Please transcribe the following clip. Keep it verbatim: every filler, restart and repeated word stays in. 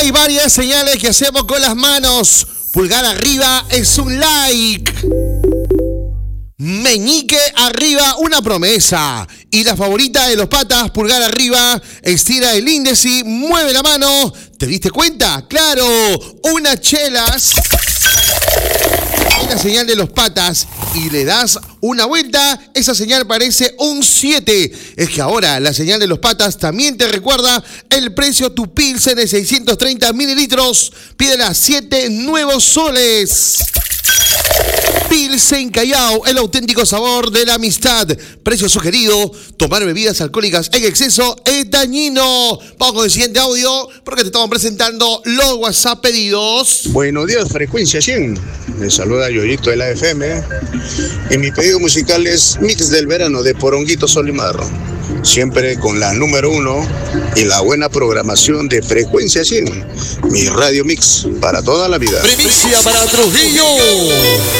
hay varias señales que hacemos con las manos. Pulgar arriba es un like. Meñique arriba, una promesa. Y la favorita de los patas, pulgar arriba, estira el índice, mueve la mano. ¿Te diste cuenta? ¡Claro! Unas chelas. La señal de los patas y le das una vuelta, esa señal parece un siete. Es que ahora la señal de los patas también te recuerda el precio tu Pilsen de seiscientos treinta mililitros. Pídela siete nuevos soles. Pilsen Callao, el auténtico sabor de la amistad. Precio sugerido: tomar bebidas alcohólicas en exceso es dañino. Vamos con el siguiente audio porque te estamos presentando los WhatsApp pedidos. Buenos días, Frecuencia cien. Me saluda Yoyito de la F M. Y mi pedido musical es Mix del Verano de Poronguito Solimar. Siempre con la número uno y la buena programación de Frecuencia cien. Mi radio mix para toda la vida. Primicia para Trujillo.